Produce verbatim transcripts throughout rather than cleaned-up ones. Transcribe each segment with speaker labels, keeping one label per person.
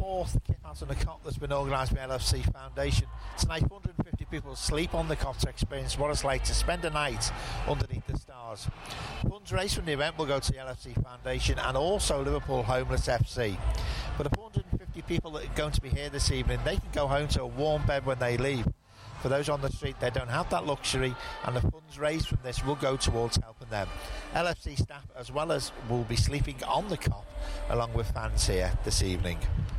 Speaker 1: fourth Kip Out on the Cop that's been organised by L F C Foundation. Tonight, one hundred fifty people sleep on the cop to experience what it's like to spend a night underneath the stars. Funds raised from the event will go to the L F C Foundation and also Liverpool Homeless F C. For the one hundred fifty people that are going to be here this evening, they can go home to a warm bed when they leave. For those on the street, they don't have that luxury, and the funds raised from this will go towards helping them. L F C staff, as well as, will be sleeping on the cop, along with fans here this evening.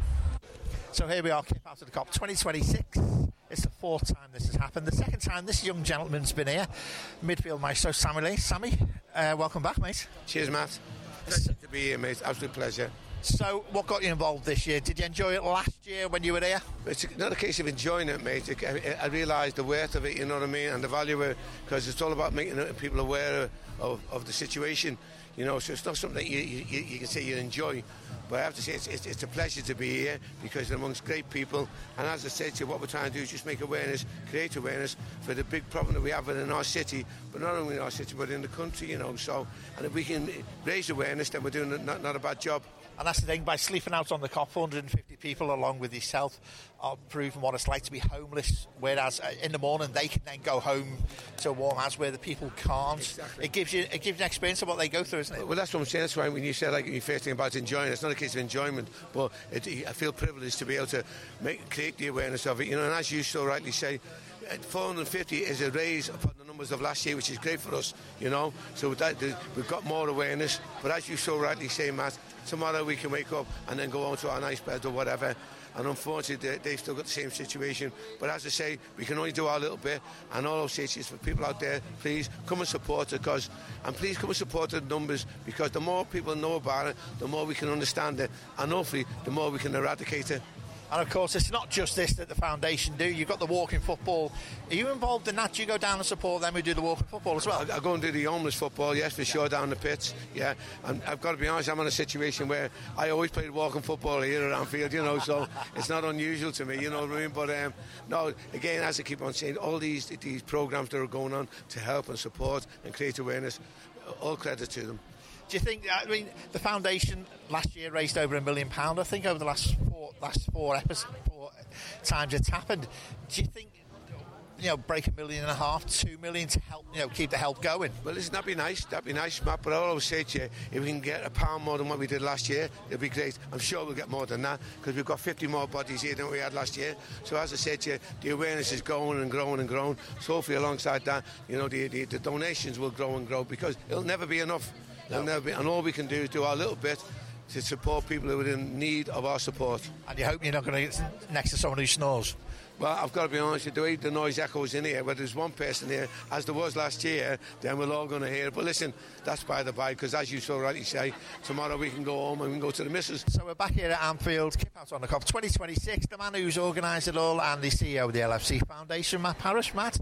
Speaker 1: So here we are, Kip Out of the Cop twenty twenty-six. It's the fourth time this has happened. The second time this young gentleman's been here, midfield maestro Sammy Lee. Sammy, uh, welcome back, mate.
Speaker 2: Cheers, Matt. Pleasure to be here, mate. Absolute pleasure.
Speaker 1: So, what got you involved this year? Did you enjoy it last year when you were here?
Speaker 2: It's not a case of enjoying it, mate. I, I realised the worth of it, you know what I mean, and the value of it, because it's all about making people aware of, of the situation, you know, so it's not something that you, you, you can say you enjoy. But I have to say, it's, it's, it's a pleasure to be here because they're amongst great people. And as I said to you, what we're trying to do is just make awareness, create awareness for the big problem that we have in our city, but not only in our city, but in the country, you know. So, and if we can raise awareness, then we're doing not, not a bad job.
Speaker 1: And that's the thing, by sleeping out on the cop, one hundred fifty people along with yourself are proving what it's like to be homeless, whereas uh, in the morning they can then go home to a warm house where the people can't.
Speaker 2: Exactly.
Speaker 1: It gives you it gives you an experience of what they go through, isn't it?
Speaker 2: Well, that's what I'm saying. That's why when you said, like, your first thing about enjoying, it's not a case of enjoyment, but it, I feel privileged to be able to make, create the awareness of it, you know, and as you so rightly say, four hundred fifty is a raise upon the numbers of last year, which is great for us, you know, so with that, we've got more awareness, but as you so rightly say, Matt, tomorrow we can wake up and then go on to our nice bed or whatever, and unfortunately they, they've still got the same situation. But as I say, we can only do our little bit, and all I'll say is for people out there, please come and support it, because, and please come and support the numbers, because the more people know about it, the more we can understand it, and hopefully the more we can eradicate it.
Speaker 1: And of course, it's not just this that the foundation do. You've got the walking football. Are you involved in that? Do you go down and support them who do the walking football as well?
Speaker 2: I, I go and do the homeless football, yes, for sure, down the pitch, yeah. And I've got to be honest, I'm in a situation where I always played walking football here at Anfield, you know, so it's not unusual to me, you know what I mean? But um, no, again, as I keep on saying, all these these programmes that are going on to help and support and create awareness, all credit to them.
Speaker 1: Do you think, I mean, the foundation last year raised over a million pounds, I think, over the last four last four episodes, four times it's happened. Do you think, you know, break a million and a half, two million to help, you know, keep the help going?
Speaker 2: Well, listen, that'd be nice, that'd be nice, Matt, but I'll always say to you, if we can get a pound more than what we did last year, it'll be great. I'm sure we'll get more than that, because we've got fifty more bodies here than we had last year. So as I said to you, the awareness is growing and growing and growing. So hopefully alongside that, you know, the, the, the donations will grow and grow, because it'll never be enough. No. It'll never be, and all we can do is do our little bit to support people who are in need of our support.
Speaker 1: And you hope you're not going to get next to someone who snores?
Speaker 2: Well, I've got to be honest with you, the way the noise echoes in here, whether there's one person here, as there was last year, then we're all going to hear it. But listen, that's by the by, because as you so rightly say, tomorrow we can go home and we can go to the missus.
Speaker 1: So we're back here at Anfield, Kip Out on the Cop twenty twenty-six, the man who's organised it all and the C E O of the L F C Foundation, Matt Parrish. Matt,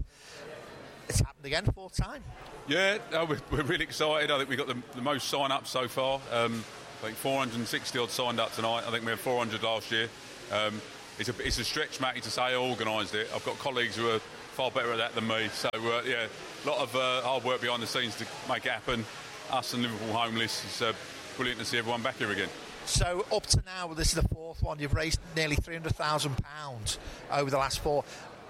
Speaker 1: it's happened again, fourth time.
Speaker 3: Yeah, no, we're, we're really excited. I think we got the, the most sign-ups so far. Um, I think four hundred sixty odd signed up tonight. I think we had four hundred last year. Um, it's a it's a stretch, Matty, to say I organised it. I've got colleagues who are far better at that than me. So uh, yeah, a lot of uh, hard work behind the scenes to make it happen. Us and Liverpool Homeless. It's uh, brilliant to see everyone back here again.
Speaker 1: So up to now, this is the fourth one. You've raised nearly three hundred thousand pounds over the last four.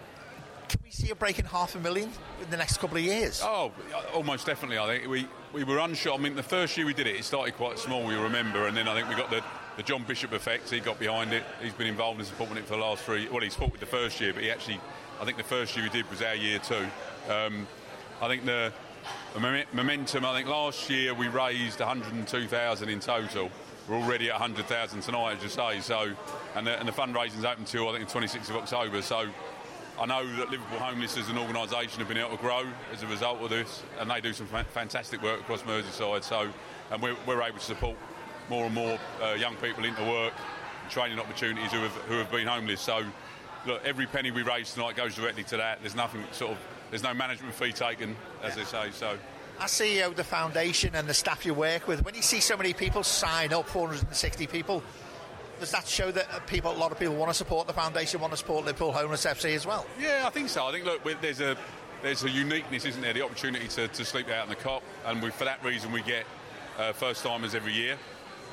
Speaker 1: Can we see a break in half a million in the next couple of years?
Speaker 3: Oh, almost definitely. I think we, we were unsure. I mean, the first year we did it, it started quite small, we remember, and then I think we got the, the John Bishop effect. He got behind it. He's been involved in supporting it for the last three. Well, he supported the first year, but he actually, I think the first year we did was our year too. Um, I think the, the momentum. I think last year we raised one hundred two thousand in total. We're already at one hundred thousand tonight, as you say. So, and the, and the fundraising's open till I think the twenty-sixth of October. So. I know that Liverpool Homeless as an organisation have been able to grow as a result of this, and they do some fa- fantastic work across Merseyside. So, and we're, we're able to support more and more uh, young people into work, and training opportunities who have who have been homeless. So, look, every penny we raise tonight goes directly to that. There's nothing sort of, there's no management fee taken, as yeah. they say. So.
Speaker 1: As C E O of the foundation and the staff you work with, when you see so many people sign up, four hundred sixty people. Does that show that people, a lot of people want to support the foundation, want to support Liverpool Homeless F C as well?
Speaker 3: Yeah, I think so. I think, look, there's a there's a uniqueness, isn't there, the opportunity to, to sleep out in the cop, and we, for that reason we get uh, first-timers every year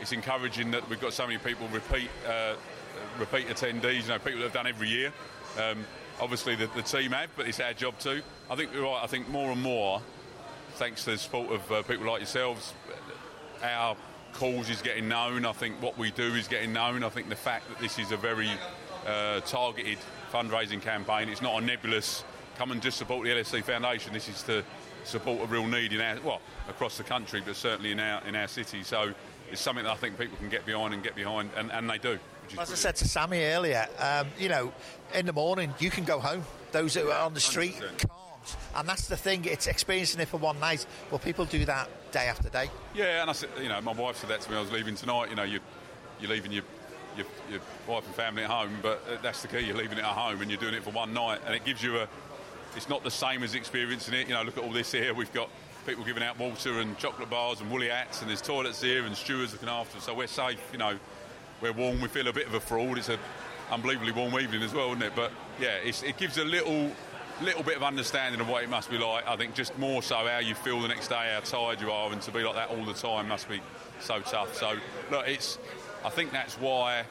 Speaker 3: it's encouraging that we've got so many people repeat uh, repeat attendees. You know, people that have done every year. Um, obviously, the, the team have, but it's our job too. I think you're right. I think more and more, thanks to the support of uh, people like yourselves, our cause is getting known. I think what we do is getting known. I think the fact that this is a very uh, targeted fundraising campaign. It's not a nebulous come and just support the L S C Foundation. This is to support a real need in our, well, across the country, but certainly in our in our city. So it's something that I think people can get behind and get behind, and, and they do. Which is
Speaker 1: As
Speaker 3: brilliant.
Speaker 1: I said to Sammy earlier, um, you know, in the morning you can go home. Those who are on the street
Speaker 3: one hundred percent.
Speaker 1: can't, and that's the thing. It's experiencing it for one night. Well, people do that day after day.
Speaker 3: Yeah, and I said, you know, my wife said that to me. I was leaving tonight. You know, you you're leaving your your, your wife and family at home, but that's the key. You're leaving it at home, and you're doing it for one night, and it gives you a. It's not the same as experiencing it. You know, look at all this here. We've got people giving out water and chocolate bars and woolly hats, and there's toilets here and stewards looking after us. So we're safe. You know, we're warm. We feel a bit of a fraud. It's an unbelievably warm evening as well, isn't it? But yeah, it's, it gives a little, little bit of understanding of what it must be like. I think just more so how you feel the next day, how tired you are, and to be like that all the time must be so tough. So look, it's. I think that's why.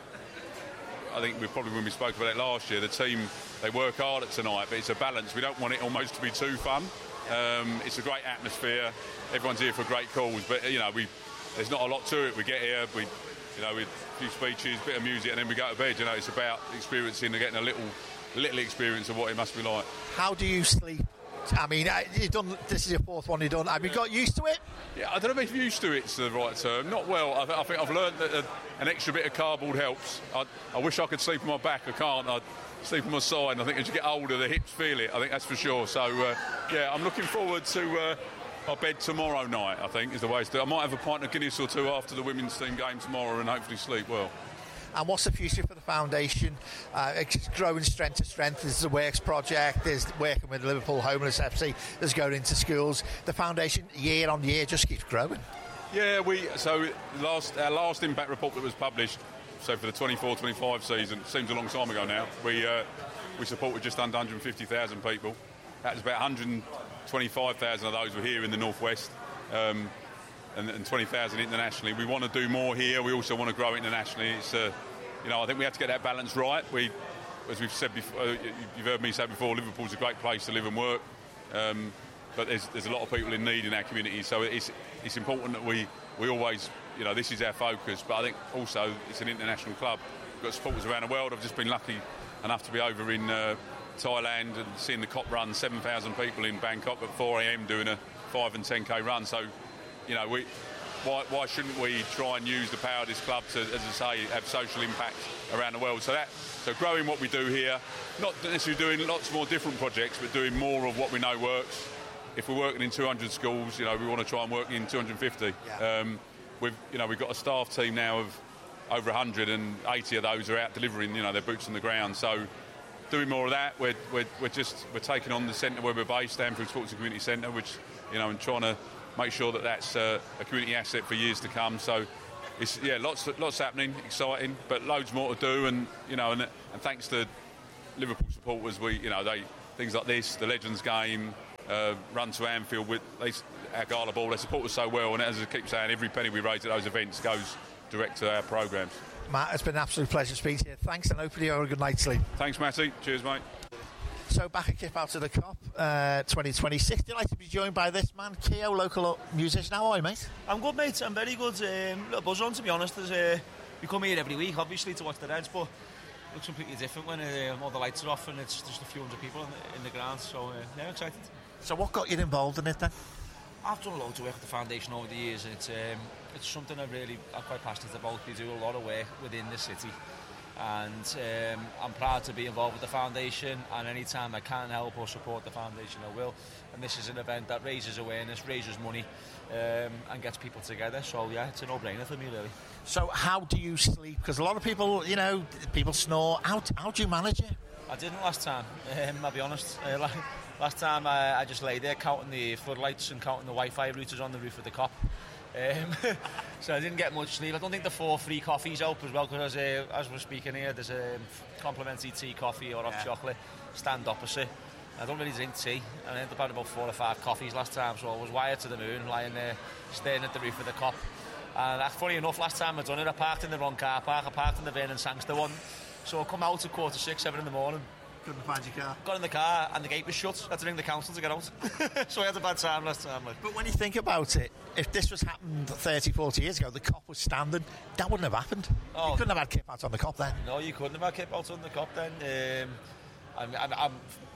Speaker 3: I think we probably, when we spoke about it last year, the team, they work hard at tonight, but it's a balance. We don't want it almost to be too fun. Um, it's a great atmosphere. Everyone's here for a great cause, but you know, we there's not a lot to it. We get here, we, you know, with a few speeches, a bit of music, and then we go to bed. You know, it's about experiencing and getting a little, little experience of what it must be like.
Speaker 1: How do you sleep? I mean, you've done. This is your fourth one you've done. Have you got used to it?
Speaker 3: Yeah, I don't know if used to it's the right term. Not well. I, th- I think I've learned that a, an extra bit of cardboard helps. I, I wish I could sleep on my back. I can't. I sleep on my side. And I think as you get older, the hips feel it. I think that's for sure. So uh, yeah, I'm looking forward to uh, our bed tomorrow night. I think is the way to do it. I might have a pint of Guinness or two after the women's team game tomorrow, and hopefully sleep well.
Speaker 1: And what's the future for the foundation? Uh, it's growing strength to strength. There's the Works project. There's working with Liverpool Homeless F C. There's going into schools. The foundation, year on year, just keeps growing.
Speaker 3: Yeah, we so last our last impact report that was published. So for the twenty-four twenty-five season, seems a long time ago now. We uh, we supported just under one hundred fifty thousand people. That was about one hundred twenty-five thousand of those were here in the northwest. Um, And, and twenty thousand internationally. We want to do more here. We also want to grow internationally. It's, uh, you know, I think we have to get that balance right. We, as we've said before, you've heard me say before, Liverpool's a great place to live and work. Um, but there's there's a lot of people in need in our community. So it's it's important that we we always, you know, this is our focus. But I think also it's an international club. We've got supporters around the world. I've just been lucky enough to be over in uh, Thailand and seeing the COP run, seven thousand people in Bangkok at four a.m. doing a five and ten k run. So. You know, we, why, why shouldn't we try and use the power of this club to, as I say, have social impact around the world? So that, so growing what we do here, not necessarily doing lots more different projects, but doing more of what we know works. If we're working in two hundred schools, you know, we want to try and work in two hundred fifty. Yeah. Um, we've, you know, we've got a staff team now of over one hundred, and eighty of those are out delivering, you know, their boots on the ground. So doing more of that. We're we're, we're just we're taking on the centre where we're based, Anfield Sports and Community Centre, which, you know, and trying to make sure that that's uh, a community asset for years to come. So it's yeah, lots lots happening, exciting, but loads more to do. And you know, and, and thanks to Liverpool supporters, we you know they things like this, the Legends game, uh, run to Anfield with they, our Gala Ball, they support us so well. And as I keep saying, every penny we raise at those events goes direct to our programmes.
Speaker 1: Matt, it's been an absolute pleasure speaking to you. Thanks, and hopefully you have a good night's sleep.
Speaker 3: Thanks, Matty. Cheers, mate.
Speaker 1: So back a kip out of the COP uh, twenty twenty-six. Delighted to be joined by this man, Keo, local musician. How are you, mate?
Speaker 4: I'm good, mate. I'm very good. Um, little buzz on, to be honest. There's, uh, we come here every week, obviously, to watch the Reds, but it looks completely different when uh, all the lights are off and it's just a few hundred people in the, in the ground. So, uh, yeah, excited.
Speaker 1: So what got you involved in it then?
Speaker 4: I've done a lot of work with the foundation over the years, and it's, um, it's something I really I'm quite passionate about. We do a lot of work within the city. And um, I'm proud to be involved with the foundation, and anytime I can help or support the foundation I will. And this is an event that raises awareness, raises money um, and gets people together, so yeah, it's a no-brainer for me really.
Speaker 1: So how do you sleep? Because a lot of people, you know, people snore. How, how do you manage it?
Speaker 4: I didn't last time, um, I'll be honest. Uh, like, last time I, I just lay there counting the floodlights and counting the Wi-Fi routers on the roof of the COP. Um, so I didn't get much sleep. I don't think the four free coffees help as well, because uh, as we're speaking here, there's a complimentary tea, coffee or hot yeah. chocolate stand opposite. I don't really drink tea, and I ended up having about four or five coffees last time, so I was wired to the moon, lying there staring at the roof of the COP. And uh, funny enough, last time I done it, I parked in the wrong car park. I parked in the Vernon Sangster one. So I come out at quarter six, seven in the morning.
Speaker 1: Couldn't find your car.
Speaker 4: Got in the car and the gate was shut. I had to ring the council to get out. So I had a bad time last time. Like.
Speaker 1: But when you think about it, if this was happened thirty, forty years ago, the cop was standing, that wouldn't have happened. Oh. You couldn't have had kip out on the cop then.
Speaker 4: No, you couldn't have had kip out on the cop then. Um, I'm, I'm, I'm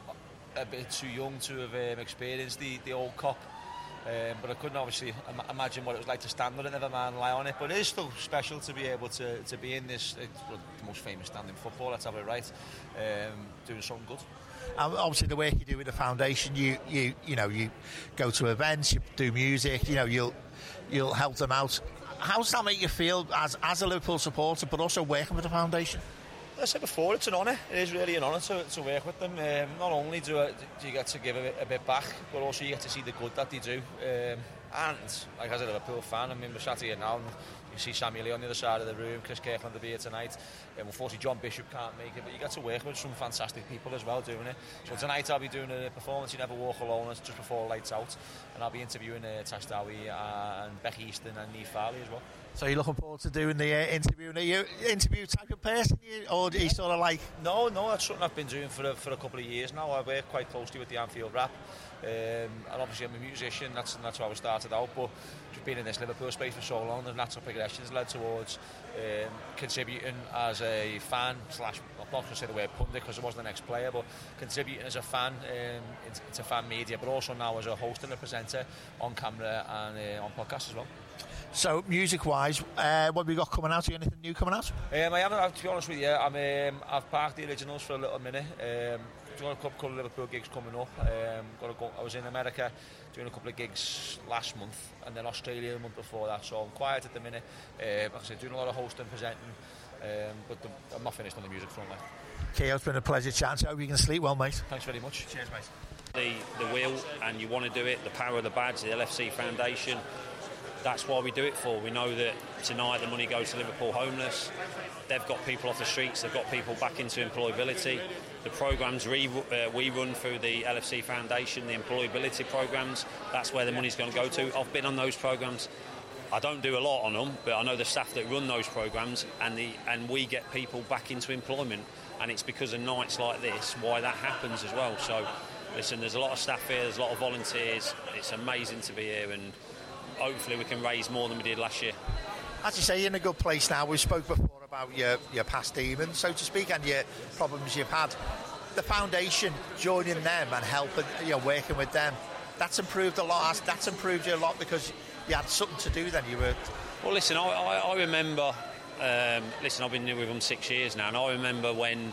Speaker 4: a bit too young to have um, experienced the, the old cop. Um, but I couldn't obviously im- imagine what it was like to stand on it, never mind lie on it. But it is still special to be able to, to be in this, it's the most famous stand in football, let's have it right, um, doing something good.
Speaker 1: Um, obviously, the work you do with the foundation, you you you know, you go to events, you do music, you know, you'll you'll help them out. How does that make you feel as as a Liverpool supporter, but also working with the foundation?
Speaker 4: As I said before, it's an honour. It is really an honour to, to work with them. Um, not only do, I, do you get to give a bit, a bit back, but also you get to see the good that they do. Um, and, like as a Liverpool fan, I mean, we're sat here now and you see Samuel Lee on the other side of the room, Chris Kirkland will be here tonight. Um, unfortunately, John Bishop can't make it, but you get to work with some fantastic people as well doing it. So tonight I'll be doing a performance, You Never Walk Alone, just before lights out. And I'll be interviewing uh, Tash Dowie and Becky Easton and Niamh Farley as well.
Speaker 1: So you're looking forward to doing the uh, interview? Are you interview type of person, or are you sort of like?
Speaker 4: No, no, that's something I've been doing for a, for a couple of years now. I work quite closely with the Anfield Rap, um, and obviously I'm a musician. That's that's how I started out. But just being in this Liverpool space for so long, the natural progression has led towards um, contributing as a fan slash. I'm not going to say the word pundit because I wasn't an ex-player, but contributing as a fan um, into, into fan media, but also now as a host and a presenter on camera and uh, on podcasts as well.
Speaker 1: So, music-wise, uh, what have we got coming out? Are you anything new coming out?
Speaker 4: Um, I haven't, to be honest with you. I'm, um, I've parked the originals for a little minute. Um, got a couple of Liverpool gigs coming up. Um, got to go, I was in America doing a couple of gigs last month, and then Australia the month before that. So I'm quiet at the minute. Uh, like I said, doing a lot of hosting, presenting, um, but the, I'm not finished on the music front. Like.
Speaker 1: Keo, it's been a pleasure chatting. I hope you can sleep well, mate.
Speaker 4: Thanks very much.
Speaker 1: Cheers, mate.
Speaker 5: The, the will, and you want to do it. The power of the badge, the L F C Foundation. That's why we do it for. We know that tonight the money goes to Liverpool Homeless. They've got people off the streets, they've got people back into employability. The programmes re- uh, we run through the L F C Foundation, the employability programmes, that's where the money's going to go to. I've been on those programmes. I don't do a lot on them, but I know the staff that run those programmes, and the and we get people back into employment. And it's because of nights like this why that happens as well. So, listen, there's a lot of staff here, there's a lot of volunteers. It's amazing to be here, and hopefully we can raise more than we did last year.
Speaker 1: As you say, you're in a good place now. We spoke before about your, your past demons, so to speak, and your problems you've had. The foundation, joining them and helping, you know, working with them, that's improved a lot. That's improved you a lot because you had something to do then. You were.
Speaker 5: Well, listen, I, I, I remember. Um, listen, I've been with them six years now, and I remember when.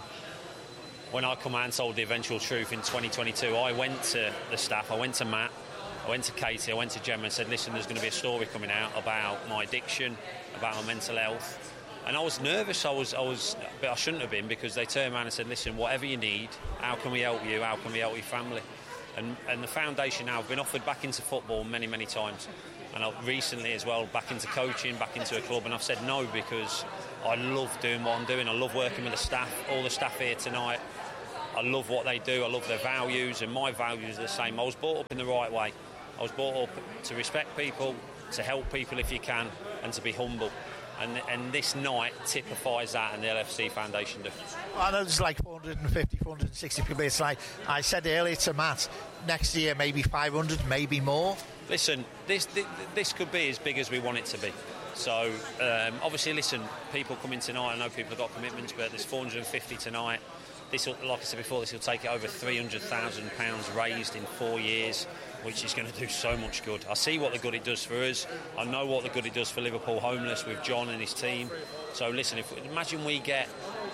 Speaker 5: When I come out and told the eventual truth in twenty twenty-two, I went to the staff, I went to Matt, I went to Katie, I went to Gemma and said, listen, there's going to be a story coming out about my addiction, about my mental health. And I was nervous, I was, I was, but I shouldn't have been, because they turned around and said, listen, whatever you need, how can we help you, how can we help your family? And, and the foundation now, I've been offered back into football many, many times. And I've recently as well, back into coaching, back into a club, and I've said no because I love doing what I'm doing. I love working with the staff, all the staff here tonight. I love what they do, I love their values, and my values are the same. I was brought up in the right way. I was brought up to respect people, to help people if you can, and to be humble. And, and this night typifies that, and the L F C Foundation do.
Speaker 1: Well, I know there's like four hundred fifty, four hundred sixty people. It's like I said earlier to Matt, next year maybe five hundred, maybe more.
Speaker 5: Listen, this, this this could be as big as we want it to be. So, um, obviously, listen, people coming tonight, I know people have got commitments, but there's four hundred fifty tonight. This will, like I said before, this will take it over three hundred thousand pounds raised in four years, which is going to do so much good. I see what the good it does for us. I know what the good it does for Liverpool Homeless with John and his team. So listen, if imagine we get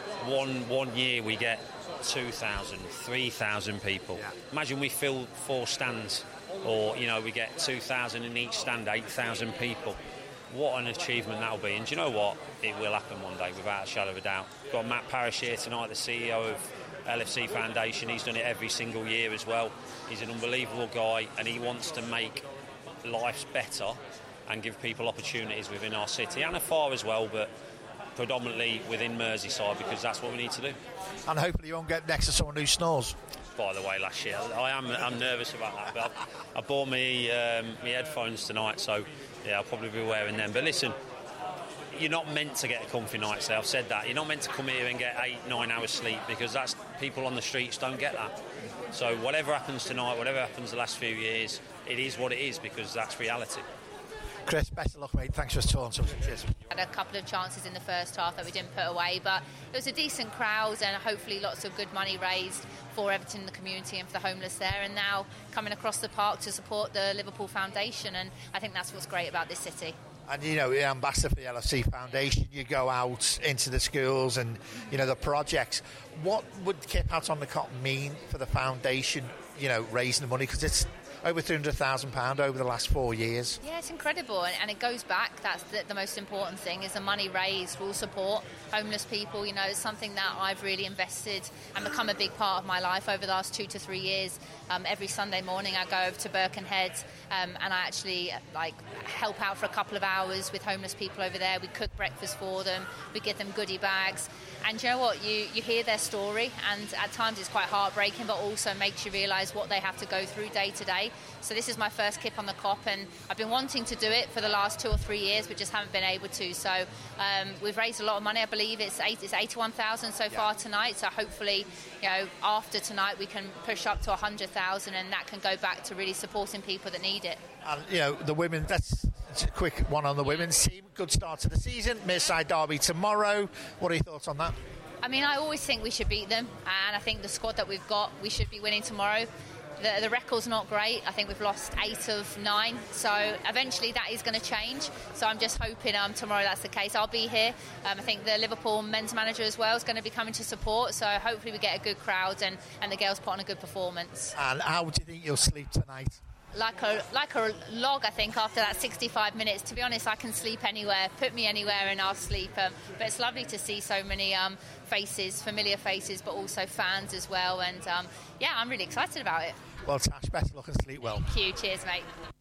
Speaker 5: one one year we get two thousand, three thousand people. Yeah. Imagine we fill four stands, or you know we get two thousand in each stand, eight thousand people. What an achievement that'll be. And do you know what? It will happen one day, without a shadow of a doubt. We've got Matt Parish here tonight, the C E O of L F C Foundation. He's done it every single year as well. He's an unbelievable guy, and he wants to make lives better and give people opportunities within our city and afar as well, but predominantly within Merseyside, because that's what we need to do.
Speaker 1: And hopefully you won't get next to someone who snores.
Speaker 5: By the way, last year I am I'm nervous about that, but I, I bought me um, my headphones tonight, so yeah, I'll probably be wearing them. But listen, you're not meant to get a comfy night's stay. I've said that. You're not meant to come here and get eight, nine hours sleep, because that's people on the streets don't get that. So whatever happens tonight, whatever happens the last few years, it is what it is, because that's reality.
Speaker 1: Chris, best of luck, mate. Thanks for talking to us. Cheers.
Speaker 6: Had a couple of chances in the first half that we didn't put away, but it was a decent crowd and hopefully lots of good money raised for Everton, the community, and for the homeless there, and now coming across the park to support the Liverpool Foundation, and I think that's what's great about this city.
Speaker 1: And, you know, you're ambassador for the L F C Foundation, you go out into the schools and, you know, the projects. What would Kip Out on the Cot mean for the foundation, you know, raising the money? Because it's over three hundred thousand pounds over the last four years.
Speaker 6: Yeah, it's incredible, and, and it goes back. That's the, the most important thing, is the money raised will support homeless people. You know, it's something that I've really invested and become a big part of my life over the last two to three years. Um, every Sunday morning I go over to Birkenhead um, and I actually like help out for a couple of hours with homeless people over there. We cook breakfast for them, we give them goodie bags, and you know what, you, you hear their story, and at times it's quite heartbreaking, but also makes you realise what they have to go through day to day. So this is my first Kip on the Cop, and I've been wanting to do it for the last two or three years, but just haven't been able to. So um, we've raised a lot of money. I believe it's eight, it's eighty-one thousand so yeah. far tonight. So hopefully, you know, after tonight we can push up to one hundred thousand, and that can go back to really supporting people that need it.
Speaker 1: And, you know, the women, that's a quick one on the women's team. Good start to the season. Merseyside derby tomorrow. What are your thoughts on that?
Speaker 6: I mean, I always think we should beat them, and I think the squad that we've got, we should be winning tomorrow. The, the record's not great. I think we've lost eight of nine. So eventually that is going to change. So I'm just hoping um, tomorrow that's the case. I'll be here. Um, I think the Liverpool men's manager as well is going to be coming to support. So hopefully we get a good crowd and, and the girls put on a good performance.
Speaker 1: And how do you think you'll sleep tonight?
Speaker 6: Like a like a log, I think, after that sixty-five minutes. To be honest, I can sleep anywhere. Put me anywhere and I'll sleep. Um, but it's lovely to see so many um, faces, familiar faces, but also fans as well. And um, yeah, I'm really excited about it.
Speaker 1: Well, Tash, best of luck and sleep well.
Speaker 6: Thank you. Cheers, mate.